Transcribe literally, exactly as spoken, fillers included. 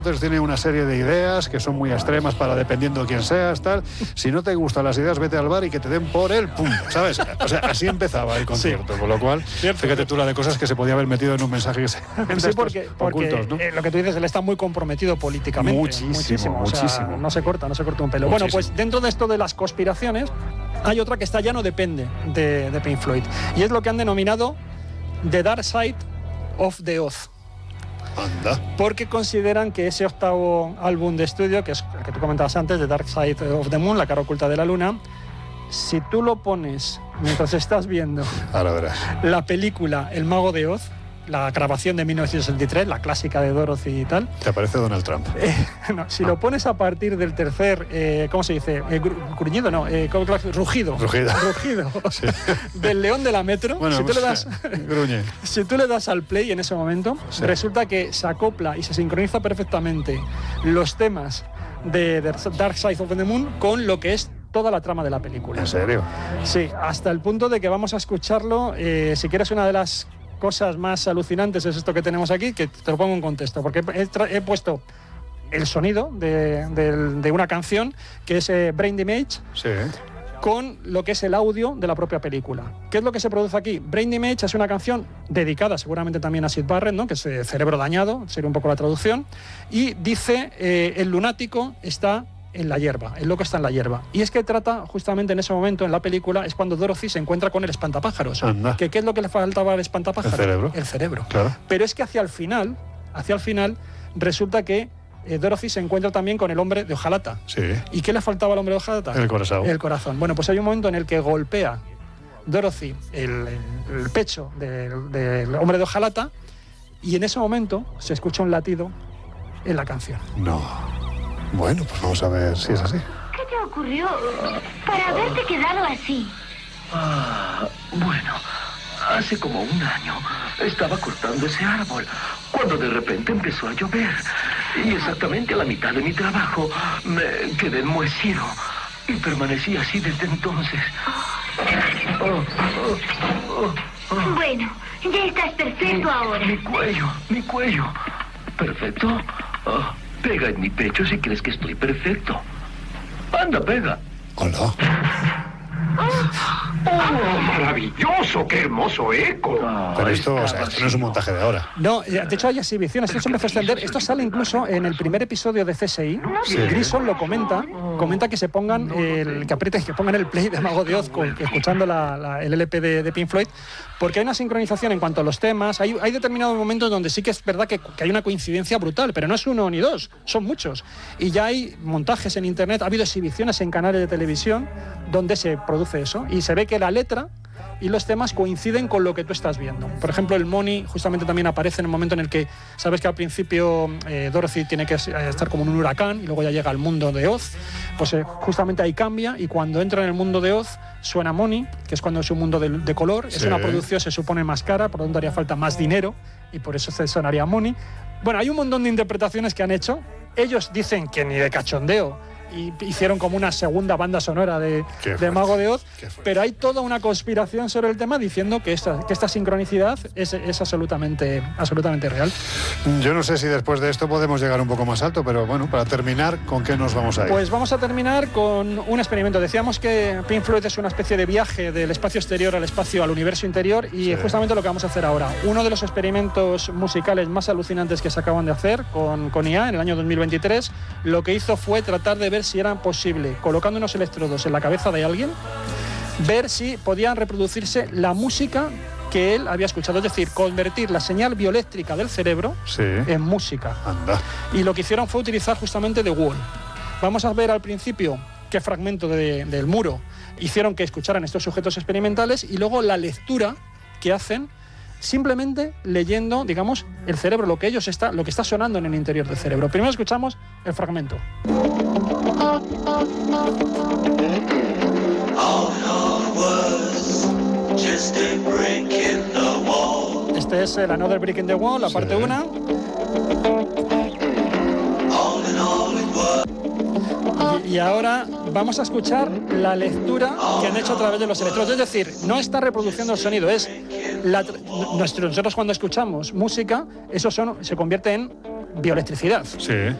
Entonces tiene una serie de ideas que son muy extremas para dependiendo de quién seas, tal. Si no te gustan las ideas, vete al bar y que te den por él, pum, ¿sabes? O sea, así empezaba el concierto, sí. Con lo cual, Cierto. fíjate tú la de cosas que se podía haber metido en un mensaje que se... Sí, porque, porque ocultos, ¿no? eh, lo que tú dices, él está muy comprometido políticamente. Muchísimo, muchísimo. muchísimo. O sea, no se corta, no se corta un pelo. Muchísimo. Bueno, pues dentro de esto de las conspiraciones, hay otra que está ya no depende de, de Pink Floyd. Y es lo que han denominado The Dark Side of the Oz. Anda. Porque consideran que ese octavo álbum de estudio, que es el que tú comentabas antes, The Dark Side of the Moon, la cara oculta de la luna, si tú lo pones mientras estás viendo Ahora verás. la película El Mago de Oz, la grabación de mil novecientos sesenta y tres, la clásica de Dorothy y tal. Te aparece Donald Trump. Eh, no, si ah. lo pones a partir del tercer, eh, ¿cómo se dice? Eh, gru- gruñido, no, eh, rugido. Rugido. Rugido. Sí. Del león de la metro. Bueno, si, tú pues, le das, gruñe. si tú le das al play en ese momento, sí. resulta que se acopla y se sincroniza perfectamente los temas de, de Dark Side of the Moon con lo que es toda la trama de la película. ¿En serio? Sí, hasta el punto de que vamos a escucharlo, eh, si quieres una de las cosas más alucinantes es esto que tenemos aquí, que te lo pongo en contexto, porque he, tra- he puesto el sonido de, de, de una canción que es eh, Brain Damage, sí. con lo que es el audio de la propia película. ¿Qué es lo que se produce aquí? Brain Damage es una canción dedicada seguramente también a Syd Barrett, ¿no? Que es eh, cerebro dañado, sería un poco la traducción, y dice eh, el lunático está en la hierba, el loco está en la hierba. Y es que trata justamente en ese momento en la película, es cuando Dorothy se encuentra con el espantapájaros. Anda. ¿Que ¿Qué es lo que le faltaba al espantapájaros? El cerebro. El cerebro. Claro. Pero es que hacia el final, hacia el final, resulta que eh, Dorothy se encuentra también con el hombre de hojalata. Sí. ¿Y qué le faltaba al hombre de hojalata? El corazón. El corazón. Bueno, pues hay un momento en el que golpea Dorothy el, el pecho del, del hombre de hojalata y en ese momento se escucha un latido en la canción. No. Bueno, pues vamos a ver si es así. ¿Qué te ocurrió para haberte quedado así? Ah, bueno, hace como un año estaba cortando ese árbol cuando de repente empezó a llover y exactamente a la mitad de mi trabajo me quedé enmohecido y permanecí así desde entonces. Oh, oh, oh, oh. Bueno, ya estás perfecto mi, ahora. Mi cuello, mi cuello. ¿Perfecto? Oh. Pega en mi pecho si crees que estoy perfecto. Anda, pega. Hola. ¡Oh, maravilloso! ¡Qué hermoso eco! Oh, Pero esto, o sea, esto no es un montaje de ahora. No, de hecho hay exhibiciones, esto se empezó a extender, esto sale incluso en el primer episodio de C S I, Sí. Grison lo comenta, comenta que se pongan, el, que aprieten, que pongan el play de Mago de Oz con, escuchando la, la, el L P de, de Pink Floyd, porque hay una sincronización en cuanto a los temas, hay, hay determinados momentos donde sí que es verdad que, que hay una coincidencia brutal, pero no es uno ni dos, son muchos. Y ya hay montajes en internet, ha habido exhibiciones en canales de televisión donde se produce eso, y se ve que la letra y los temas coinciden con lo que tú estás viendo. Por ejemplo, el Money justamente también aparece en el momento en el que sabes que al principio eh, Dorothy tiene que estar como en un huracán y luego ya llega al mundo de Oz, pues eh, justamente ahí cambia y cuando entra en el mundo de Oz suena Money, que es cuando es un mundo de, de color, sí. Es una producción, se supone más cara, por lo tanto haría falta más dinero y por eso se sonaría Money. Bueno, hay un montón de interpretaciones que han hecho. Ellos dicen que ni de cachondeo y hicieron como una segunda banda sonora de, de Mago de Oz, pero hay toda una conspiración sobre el tema diciendo que esta, que esta sincronicidad es, es absolutamente, absolutamente real. Yo no sé si después de esto podemos llegar un poco más alto, pero bueno, para terminar, ¿con qué nos vamos a ir? Pues vamos a terminar con un experimento. Decíamos que Pink Floyd es una especie de viaje del espacio exterior al espacio, al universo interior, y sí. justamente lo que vamos a hacer ahora. Uno de los experimentos musicales más alucinantes que se acaban de hacer con, con I A en el año dos mil veintitrés, lo que hizo fue tratar de ver si era posible, colocando unos electrodos en la cabeza de alguien, ver si podían reproducirse la música que él había escuchado, es decir, convertir la señal bioeléctrica del cerebro sí. en música. Anda. Y lo que hicieron fue utilizar justamente The Wall. Vamos a ver al principio qué fragmento de, del muro hicieron que escucharan estos sujetos experimentales y luego la lectura que hacen simplemente leyendo, digamos, el cerebro, lo que ellos está, lo que está sonando en el interior del cerebro. Primero escuchamos el fragmento. Este es el Another Brick in the Wall, la parte uno. Y, y ahora vamos a escuchar la lectura que han hecho a través de los electrodos. Es decir, no está reproduciendo el sonido, es la, nosotros cuando escuchamos música, eso son, se convierte en bioelectricidad. Sí.